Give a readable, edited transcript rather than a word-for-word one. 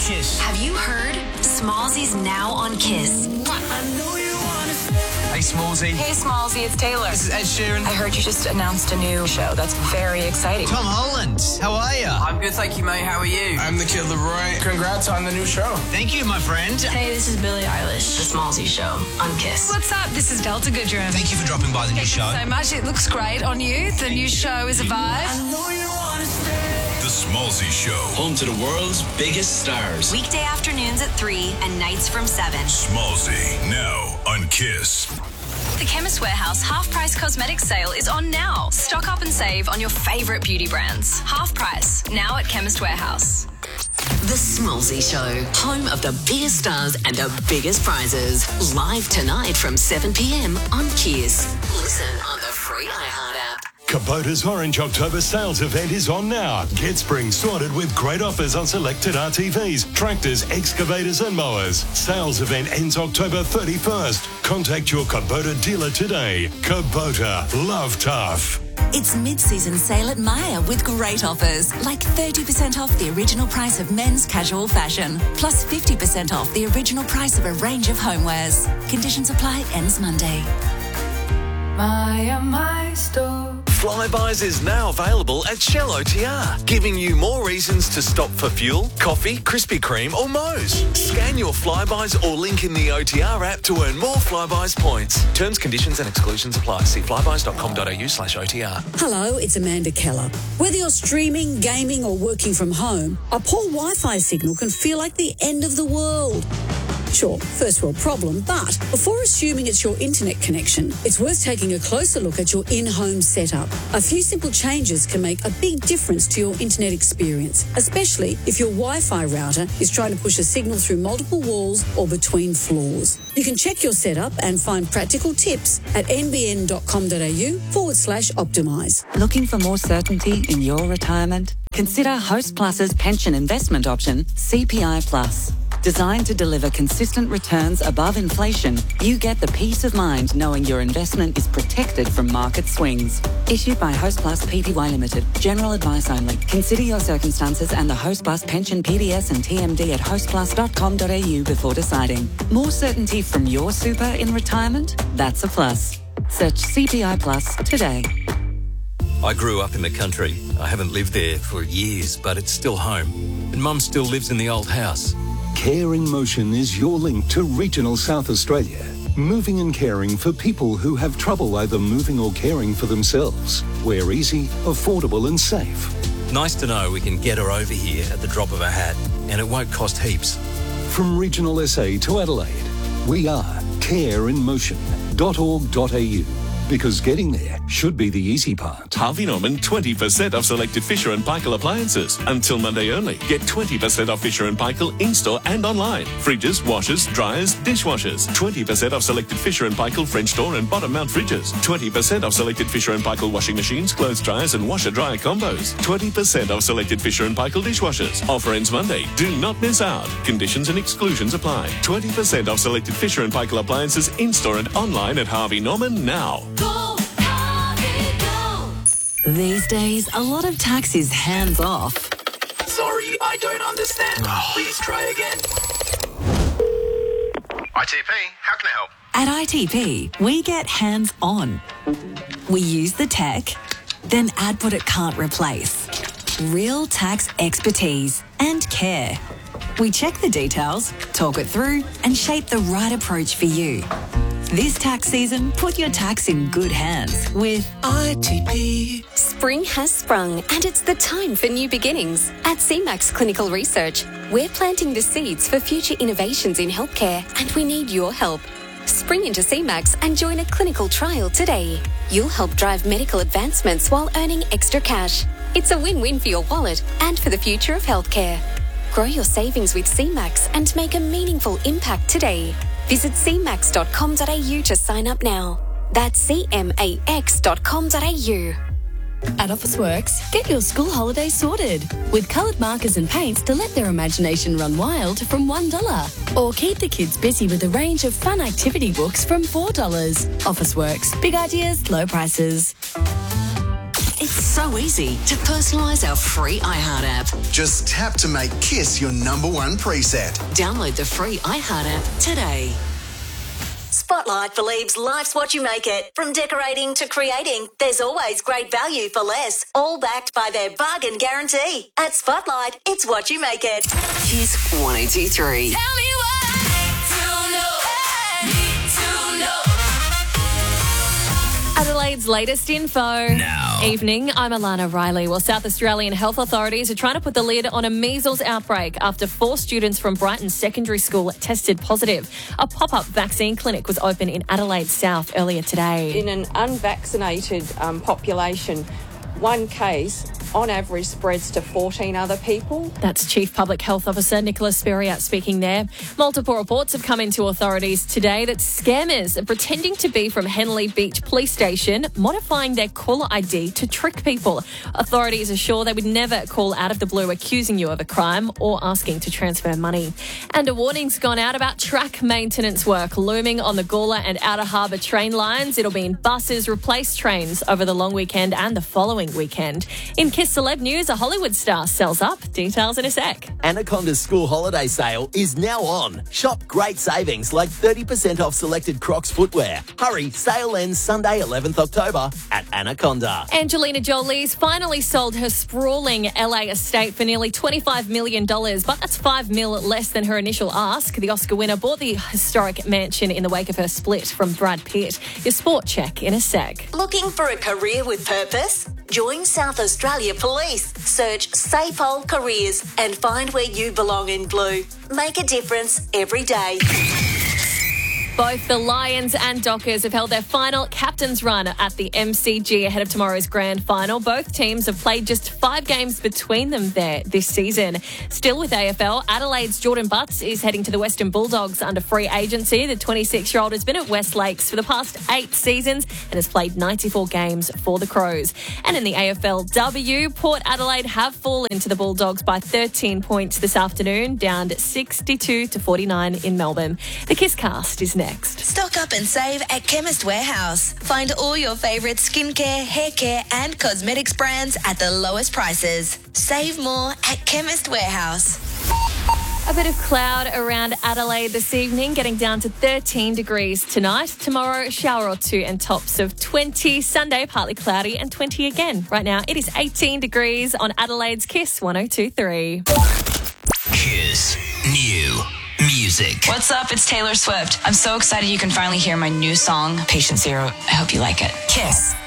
Kiss. Have you heard? Smallsy's now on Kiss. Hey, Smallsy. Hey, Smallsy, it's Taylor. This is Ed Sheeran. I heard you just announced a new show. That's very exciting. Tom Holland. How are you? I'm good, thank you, mate. How are you? I'm the Kid Leroy. Congrats on the new show. Thank you, my friend. Hey, this is Billie Eilish. The Smallsy Show on Kiss. What's up? This is Delta Goodrum. Thank you for dropping by the new show. So much. It looks great on you. The new show is a vibe. The Smallsy Show. Home to the world's biggest stars. Weekday afternoons at 3 and nights from 7. Smallsy, now on Kiss. The Chemist Warehouse half-price cosmetics sale is on now. Stock up and save on your favourite beauty brands. Half price, now at Chemist Warehouse. The Smallsy Show, home of the biggest stars and the biggest prizes. Live tonight from 7 p.m. on Kiss. Listen on the free iHeart app. Kubota's Orange October sales event is on now. Get spring sorted with great offers on selected RTVs, tractors, excavators and mowers. Sales event ends October 31st. Contact your Kubota dealer today. Kubota, love tough. It's mid-season sale at Myer with great offers, like 30% off the original price of men's casual fashion, plus 50% off the original price of a range of homewares. Conditions apply, ends Monday. Myer, my store. Flybuys is now available at Shell OTR, giving you more reasons to stop for fuel, coffee, Krispy Kreme or Moe's. Scan your Flybuys or link in the OTR app to earn more Flybuys points. Terms, conditions and exclusions apply. See flybuys.com.au/OTR. Hello, it's Amanda Keller. Whether you're streaming, gaming or working from home, a poor Wi-Fi signal can feel like the end of the world. Sure, first world problem, but before assuming it's your internet connection, it's worth taking a closer look at your in-home setup. A few simple changes can make a big difference to your internet experience, especially if your Wi-Fi router is trying to push a signal through multiple walls or between floors. You can check your setup and find practical tips at nbn.com.au/optimise. Looking for more certainty in your retirement? Consider Host Plus's pension investment option, CPI Plus. Designed to deliver consistent returns above inflation, you get the peace of mind knowing your investment is protected from market swings. Issued by Host Plus Pty Limited. General advice only. Consider your circumstances and the Host Plus pension PDS and TMD at hostplus.com.au before deciding. More certainty from your super in retirement? That's a plus. Search CPI Plus today. I grew up in the country. I haven't lived there for years, but it's still home. And Mum still lives in the old house. Care in Motion is your link to regional South Australia. Moving and caring for people who have trouble either moving or caring for themselves. We're easy, affordable and safe. Nice to know we can get her over here at the drop of a hat, and it won't cost heaps. From regional SA to Adelaide, we are careinmotion.org.au. Because getting there should be the easy part. Harvey Norman 20% off selected Fisher & Paykel appliances. Until Monday only. Get 20% off Fisher & Paykel in-store and online. Fridges, washers, dryers, dishwashers. 20% off selected Fisher & Paykel French door and bottom mount fridges. 20% off selected Fisher & Paykel washing machines, clothes dryers and washer-dryer combos. 20% off selected Fisher & Paykel dishwashers. Offer ends Monday. Do not miss out. Conditions and exclusions apply. 20% off selected Fisher & Paykel appliances in-store and online at Harvey Norman now. Go, Harvey, go. These days, a lot of tax is hands off. Sorry, I don't understand. Please try again. ITP, how can I help? At ITP, we get hands on. We use the tech, then add what it can't replace. Real tax expertise and care. We check the details, talk it through, and shape the right approach for you. This tax season, put your tax in good hands with ITP. Spring has sprung and it's the time for new beginnings. At CMAX Clinical Research, we're planting the seeds for future innovations in healthcare and we need your help. Spring into CMAX and join a clinical trial today. You'll help drive medical advancements while earning extra cash. It's a win-win for your wallet and for the future of healthcare. Grow your savings with CMAX and make a meaningful impact today. Visit cmax.com.au to sign up now. That's cmax.com.au. At Officeworks, get your school holidays sorted with coloured markers and paints to let their imagination run wild from $1. Or keep the kids busy with a range of fun activity books from $4. Officeworks, big ideas, low prices. It's so easy to personalise our free iHeart app. Just tap to make Kiss your #1 preset. Download the free iHeart app today. Spotlight believes life's what you make it. From decorating to creating, there's always great value for less. All backed by their bargain guarantee. At Spotlight, it's what you make it. Kiss 1023. Tell me what to know. Adelaide's latest info. Now. Evening, I'm Alana Riley. Well, South Australian health authorities are trying to put the lid on a measles outbreak after 4 students from Brighton Secondary School tested positive. A pop-up vaccine clinic was open in Adelaide South earlier today. In an unvaccinated population, one case on average spreads to 14 other people. That's Chief Public Health Officer Nicholas Speriat speaking there. Multiple reports have come into authorities today that scammers are pretending to be from Henley Beach Police Station, modifying their caller ID to trick people. Authorities are sure they would never call out of the blue accusing you of a crime or asking to transfer money. And a warning's gone out about track maintenance work looming on the Gawler and Outer Harbour train lines. It'll be in buses, replace trains over the long weekend and the following weekend. In Kiss Celeb News, a Hollywood star sells up. Details in a sec. Anaconda's school holiday sale is now on. Shop great savings like 30% off selected Crocs footwear. Hurry, sale ends Sunday 11th October at Anaconda. Angelina Jolie's finally sold her sprawling LA estate for nearly $25 million, but that's $5 million less than her initial ask. The Oscar winner bought the historic mansion in the wake of her split from Brad Pitt. Your sport check in a sec. Looking for a career with purpose? Join South Australia Police. Search Safehold Careers and find where you belong in blue. Make a difference every day. Both the Lions and Dockers have held their final captain's run at the MCG ahead of tomorrow's grand final. Both teams have played just 5 games between them there this season. Still with AFL, Adelaide's Jordan Butts is heading to the Western Bulldogs under free agency. The 26-year-old has been at West Lakes for the past 8 seasons and has played 94 games for the Crows. And in the AFLW, Port Adelaide have fallen to the Bulldogs by 13 points this afternoon, down 62-49 in Melbourne. The Kisscast is next. Stock up and save at Chemist Warehouse. Find all your favourite skincare, hair care and cosmetics brands at the lowest prices. Save more at Chemist Warehouse. A bit of cloud around Adelaide this evening, getting down to 13 degrees tonight. Tomorrow, a shower or 2 and tops of 20. Sunday, partly cloudy and 20 again. Right now, it is 18 degrees on Adelaide's Kiss 102.3. Kiss New Music. What's up? It's Taylor Swift. I'm so excited you can finally hear my new song, Patient Zero. I hope you like it. Kiss